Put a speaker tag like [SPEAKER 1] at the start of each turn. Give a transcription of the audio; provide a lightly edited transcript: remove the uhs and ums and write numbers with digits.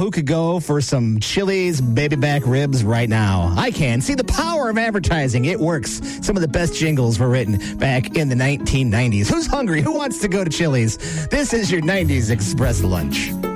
[SPEAKER 1] who could go for some Chili's baby back ribs right now? I can. See the power of advertising. It works. Some of the best jingles were written back in the 1990s. Who's hungry? Who wants to go to Chili's? This is your 90s Express Lunch.